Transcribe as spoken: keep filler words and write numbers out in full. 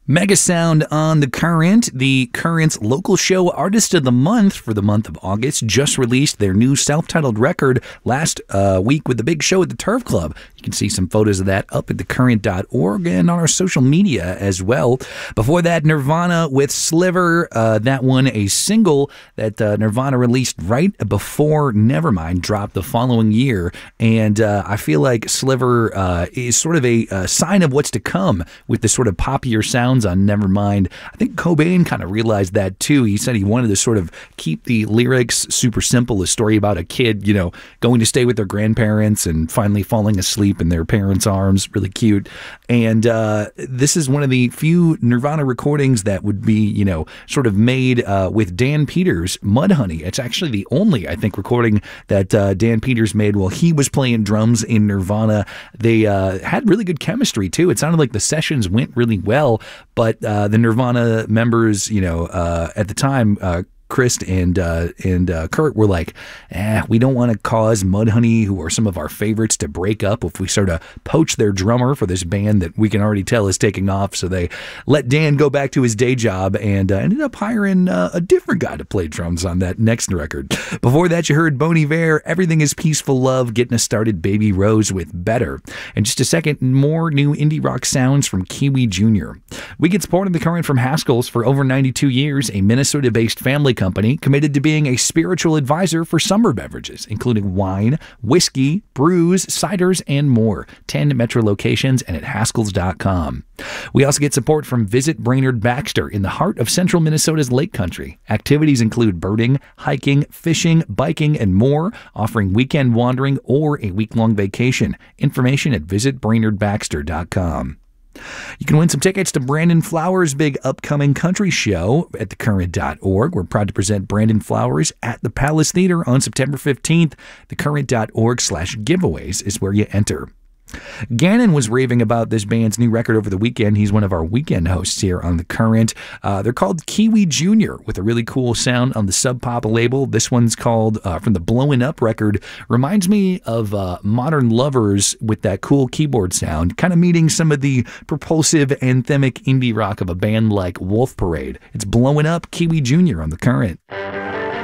Mega Sound on The Current. The Current's local show Artist of the Month for the month of August just released their new self-titled record last uh, week with the big show at the Turf Club. You can see some photos of that up at the current dot org and on our social media as well. Before that, Nirvana with Sliver. Uh, that one, a single that uh, Nirvana released right before Nevermind dropped the following year. And uh, I feel like Sliver uh, is sort of a, a sign of what's to come with the sort of poppier sound on Nevermind. I think Cobain kind of realized that too. He said he wanted to sort of keep the lyrics super simple, a story about a kid, you know, going to stay with their grandparents and finally falling asleep in their parents' arms. Really cute. And uh, this is one of the few Nirvana recordings that would be, you know, sort of made uh, with Dan Peters' Mudhoney. It's actually the only, I think, recording that uh, Dan Peters made while he was playing drums in Nirvana. They uh, had really good chemistry too. It sounded like the sessions went really well. But uh, the Nirvana members, you know, uh, at the time, uh, Chris and uh, and uh, Kurt were like, eh, we don't want to cause Mudhoney, who are some of our favorites, to break up if we sort of poach their drummer for this band that we can already tell is taking off. So they let Dan go back to his day job and uh, ended up hiring uh, a different guy to play drums on that next record. Before that, you heard Bon Iver, Everything is Peaceful Love, getting us started, Baby Rose with Better. In just a second, more new indie rock sounds from Kiwi Junior We get support in The Current from Haskell's for over ninety-two years, a Minnesota-based family company committed to being a spiritual advisor for summer beverages, including wine, whiskey, brews, ciders, and more. ten metro locations and at Haskells dot com. We also get support from Visit Brainerd Baxter in the heart of central Minnesota's Lake Country. Activities include birding, hiking, fishing, biking, and more, offering weekend wandering or a week-long vacation. Information at Visit Brainerd Baxter dot com. You can win some tickets to Brandon Flowers' big upcoming country show at the current dot org. We're proud to present Brandon Flowers at the Palace Theater on September fifteenth. the current dot org slash giveaways is where you enter. Gannon was raving about this band's new record over the weekend. He's one of our weekend hosts here on The Current. Uh, they're called Kiwi Junior with a really cool sound on the Sub Pop label. This one's called, uh, from the Blowin' Up record, reminds me of uh, Modern Lovers with that cool keyboard sound, kind of meeting some of the propulsive, anthemic indie rock of a band like Wolf Parade. It's Blowin' Up, Kiwi Junior on The Current.